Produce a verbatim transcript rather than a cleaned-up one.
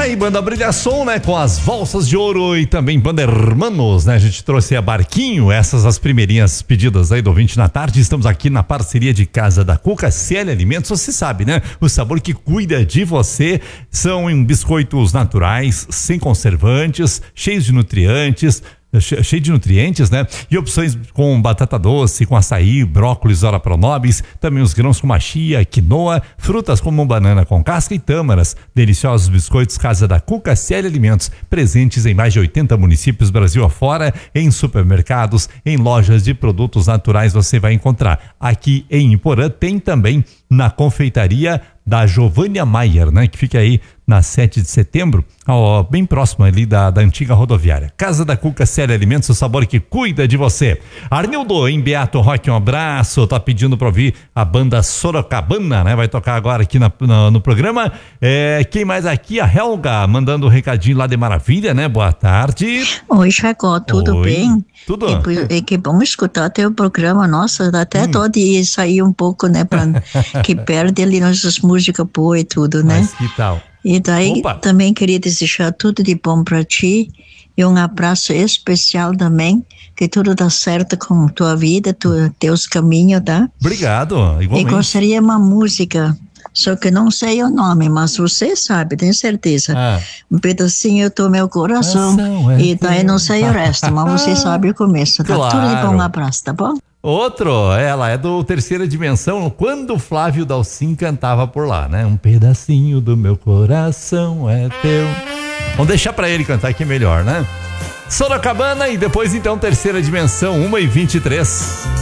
aí, banda Brilhação, né? Com as Valsas de Ouro e também banda Hermanos, né? A gente trouxe a Barquinho, essas as primeirinhas pedidas aí do ouvinte na tarde. Estamos aqui na parceria de Casa da Cuca, C L Alimentos. Você sabe, né? O sabor que cuida de você. São em biscoitos naturais, sem conservantes, cheios de nutrientes, cheio de nutrientes, né? E opções com batata doce, com açaí, brócolis, ora pronobis, também os grãos com chia, quinoa, frutas como banana com casca e tâmaras. Deliciosos biscoitos Casa da Cuca, C L Alimentos, presentes em mais de oitenta municípios Brasil afora, em supermercados, em lojas de produtos naturais você vai encontrar. Aqui em Iporã tem também na confeitaria da Giovânia Maier, né? Que fica aí na sete de setembro, ó, bem próximo ali da, da antiga rodoviária. Casa da Cuca, Série Alimentos, o sabor que cuida de você. Arnildo, em Beato Roque, um abraço, tá pedindo pra ouvir a banda Sorocabana, né? Vai tocar agora aqui na, na, no programa. É, quem mais aqui? A Helga, mandando um recadinho lá de Maravilha, né? Boa tarde. Oi, Chacó, tudo Oi. bem? Tudo. E, e que bom escutar teu programa, nossa, até hum. tô de sair um pouco, né, pra, que perde ali nossas músicas boas e tudo, né? Mas que tal? E daí Opa. também queria desejar tudo de bom pra ti e um abraço especial também, que tudo dá certo com tua vida, tu, teus caminhos, tá? Obrigado, igualmente. E gostaria uma música, só que não sei o nome, mas você sabe, tenho certeza. Ah. Um pedacinho do meu coração, Coração é e daí não sei o resto, mas você sabe o começo, tá? Claro. Tudo de bom, um abraço, tá bom? Outro, ela é do Terceira Dimensão, quando o Flávio Dalcin cantava por lá, né? Um pedacinho do meu coração é teu. Vamos deixar pra ele cantar que é melhor, né? Sorocabana e depois então Terceira Dimensão, uma e vinte e três.